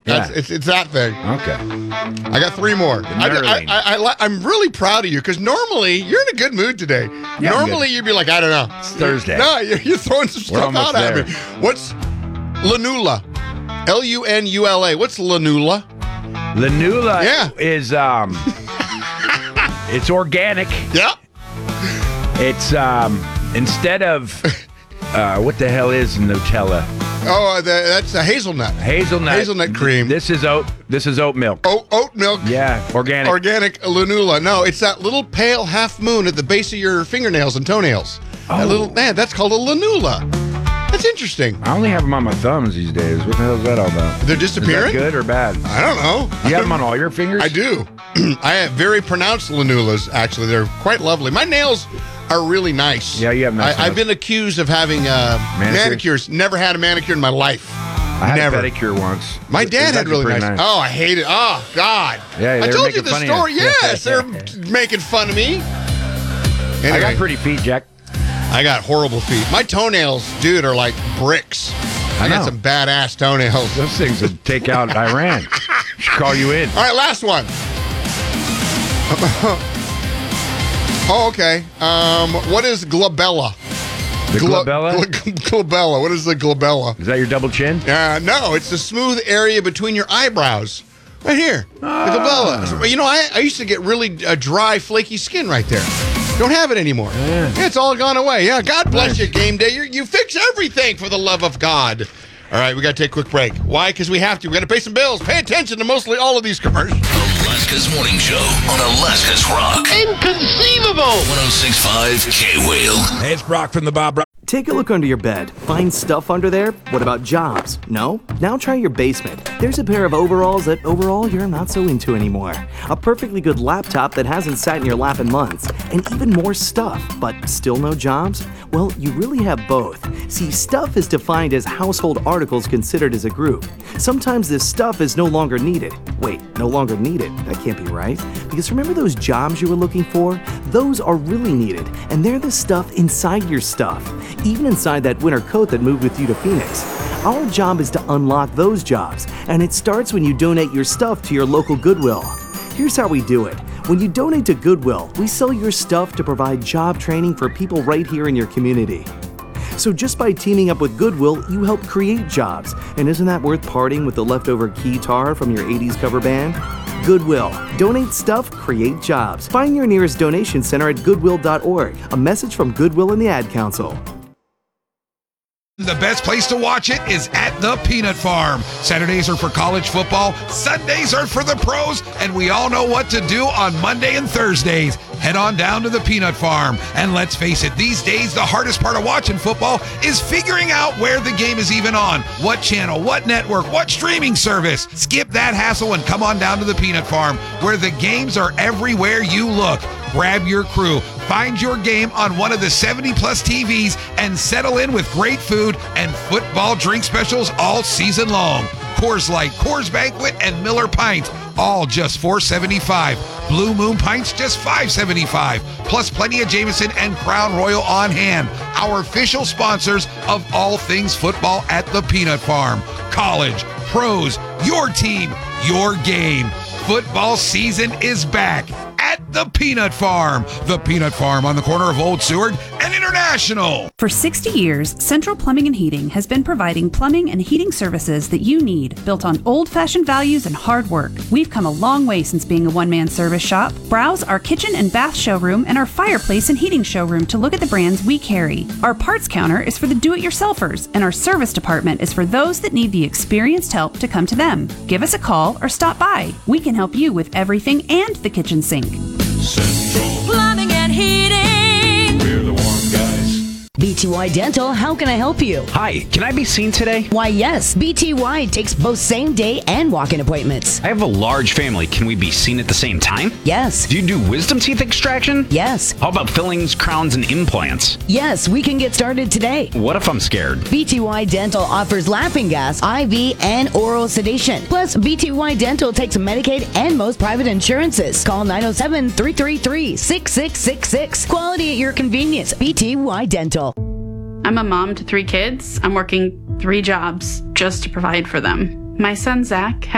Yeah. It's that thing. Okay. I got 3 more. Nerling. I'm really proud of you because normally you're in a good mood today. Yeah, normally you'd be like, I don't know. It's Thursday. No, you're throwing some stuff almost out at there. me. What's Lanula? Lunula. What's Lanula? Lanula Yeah. is it's organic. Yep. It's instead of what the hell is Nutella? Oh, that's a hazelnut. Hazelnut cream. This is oat milk. Oat milk. Yeah, organic. Organic Lanula. No, it's that little pale half moon at the base of your fingernails and toenails. That little man, that's called a Lanula. That's interesting. I only have them on my thumbs these days. What the hell is that all about? They're Is disappearing? that good or bad? I don't know. You have them on all your fingers? I do. I have very pronounced Lanulas, actually. They're quite lovely. My nails are really nice. Yeah, you have nice I've nails. been accused of having manicures. Never had a manicure in my life. I had Never. a pedicure once. My dad It's had really actually nice. pretty Oh, I hate it. Oh, God. Yeah, I they were told you making the fun of you. story. Yes, they're making fun of me. Anyway, I got pretty feet, Jack. I got horrible feet. My toenails, dude, are like bricks. I got know. some badass toenails. Those things would take out Iran. Should call you in. All right, last one. Oh, okay. What is glabella? The glabella? Glabella. What is the glabella? Is that your double chin? No, it's the smooth area between your eyebrows. Right here. The glabella. You know, I used to get really dry, flaky skin right there. Don't have it anymore. Yeah. It's all gone away. Yeah, God bless you, Game Day. You fix everything for the love of God. All right, we got to take a quick break. Why? Because we have to. We got to pay some bills. Pay attention to mostly all of these commercials. Alaska's Morning Show on Alaska's Rock. Inconceivable! 106.5 K-Whale. Hey, it's Brock from the Bob. Take a look under your bed. Find stuff under there? What about jobs? No? Now try your basement. There's a pair of overalls that overall you're not so into anymore. A perfectly good laptop that hasn't sat in your lap in months. And even more stuff, but still no jobs? Well, you really have both. See, stuff is defined as household articles considered as a group. Sometimes this stuff is no longer needed. Wait, no longer needed? That can't be right. Because remember those jobs you were looking for? Those are really needed, and they're the stuff inside your stuff. Even inside that winter coat that moved with you to Phoenix. Our job is to unlock those jobs, and it starts when you donate your stuff to your local Goodwill. Here's how we do it. When you donate to Goodwill, we sell your stuff to provide job training for people right here in your community. So just by teaming up with Goodwill, you help create jobs. And isn't that worth parting with the leftover guitar from your 80s cover band? Goodwill. Donate stuff, create jobs. Find your nearest donation center at goodwill.org. A message from Goodwill and the Ad Council. The best place to watch it is at the Peanut Farm. Saturdays are for college football, Sundays are for the pros, and we all know what to do on Monday and Thursdays. Head on down to the Peanut Farm. And let's face it, these days the hardest part of watching football is figuring out where the game is even on. What channel, what network, what streaming service. Skip that hassle and come on down to the Peanut Farm, where the games are everywhere you look. Grab your crew, find your game on one of the 70-plus TVs, and settle in with great food and football drink specials all season long. Coors Light, Coors Banquet, and Miller Pints, all just $4.75. Blue Moon Pints, just $5.75. Plus plenty of Jameson and Crown Royal on hand. Our official sponsors of all things football at the Peanut Farm. College, pros, your team, your game. Football season is back at the Peanut Farm. The Peanut Farm on the corner of Old Seward and International. For 60 years, Central Plumbing and Heating has been providing plumbing and heating services that you need, built on old-fashioned values and hard work. We've come a long way since being a one-man service shop. Browse our kitchen and bath showroom and our fireplace and heating showroom to look at the brands we carry. Our parts counter is for the do-it-yourselfers, and our service department is for those that need the experienced help to come to them. Give us a call or stop by. We can help you with everything and the kitchen sink. Central. Plumbing and heating. We're the warm guys. BTY Dental, how can I help you? Hi, can I be seen today? Why, yes. BTY takes both same-day and walk-in appointments. I have a large family. Can we be seen at the same time? Yes. Do you do wisdom teeth extraction? Yes. How about fillings, crowns, and implants? Yes, we can get started today. What if I'm scared? BTY Dental offers laughing gas, IV, and oral sedation. Plus, BTY Dental takes Medicaid and most private insurances. Call 907-333-6666. Quality at your convenience. BTY Dental. I'm a mom to 3 kids. I'm working 3 jobs just to provide for them. My son, Zach,